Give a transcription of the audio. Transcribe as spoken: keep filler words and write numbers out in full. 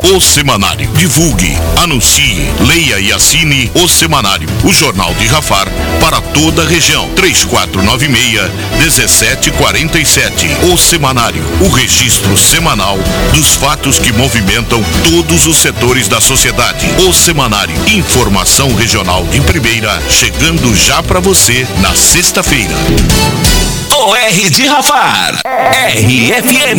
O Semanário. Divulgue, anuncie, leia e assine O Semanário, o Jornal de Rafar para toda a região. três quatro nove seis, um sete quatro sete. O Semanário, o registro semanal dos fatos que movimentam todos os setores da sociedade. O Semanário, informação regional de primeira, chegando já para você na sexta-feira. O R de Rafar, R F M.